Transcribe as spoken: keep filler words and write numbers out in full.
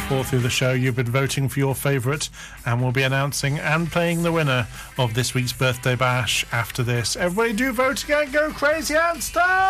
all through the show. You've been voting for your favourite, and we'll be announcing and playing the winner of this week's Birthday Bash after this. Everybody do vote again. Go crazy and start!